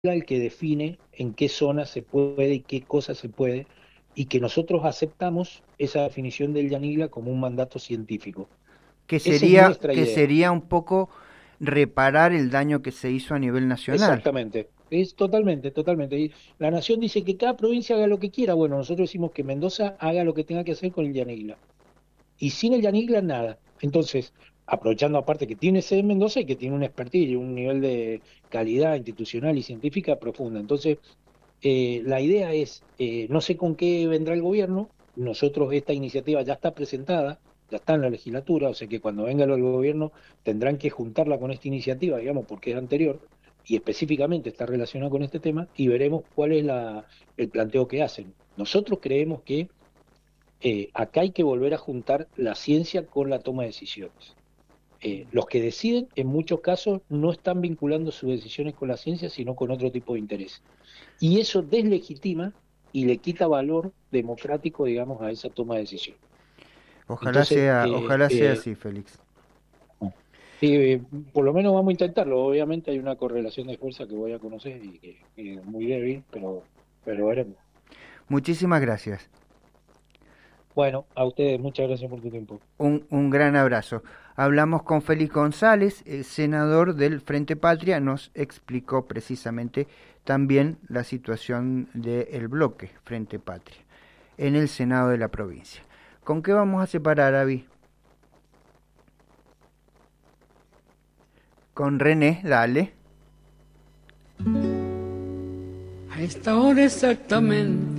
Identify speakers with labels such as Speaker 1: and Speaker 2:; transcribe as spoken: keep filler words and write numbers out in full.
Speaker 1: el que define en qué zona se puede y qué cosa se puede, y que nosotros aceptamos esa definición del Yanigla como un mandato científico.
Speaker 2: que
Speaker 1: Esa es
Speaker 2: sería,
Speaker 1: nuestra
Speaker 2: que
Speaker 1: idea.
Speaker 2: sería un poco reparar el daño que se hizo a nivel nacional.
Speaker 1: Exactamente. Es totalmente, totalmente. Y la nación dice que cada provincia haga lo que quiera. Bueno, nosotros decimos que Mendoza haga lo que tenga que hacer con el Yanigla. Y sin el Yanigla, nada. Entonces, aprovechando aparte que tiene sede en Mendoza y que tiene una expertise y un nivel de calidad institucional y científica profunda. Entonces, Eh, la idea es, eh, no sé con qué vendrá el gobierno, nosotros esta iniciativa ya está presentada, ya está en la legislatura, o sea que cuando venga el gobierno tendrán que juntarla con esta iniciativa, digamos, porque es anterior y específicamente está relacionada con este tema y veremos cuál es la, el planteo que hacen. Nosotros creemos que eh, acá hay que volver a juntar la ciencia con la toma de decisiones. Eh, los que deciden, en muchos casos, no están vinculando sus decisiones con la ciencia, sino con otro tipo de interés. Y eso deslegitima y le quita valor democrático, digamos, a esa toma de decisión.
Speaker 2: Ojalá
Speaker 1: Entonces,
Speaker 2: sea,
Speaker 1: eh,
Speaker 2: ojalá sea
Speaker 1: eh,
Speaker 2: así, Félix.
Speaker 1: sí, eh, por lo menos vamos a intentarlo. Obviamente hay una correlación de fuerza que voy a conocer y que que es muy débil, pero, pero veremos.
Speaker 2: Muchísimas gracias.
Speaker 1: Bueno, a ustedes muchas gracias por tu tiempo.
Speaker 2: Un, un gran abrazo. Hablamos con Félix González, el senador del Frente Patria, nos explicó precisamente también la situación del bloque Frente Patria en el Senado de la provincia. ¿Con qué vamos a separar, Avi? Con René, dale.
Speaker 3: A esta hora exactamente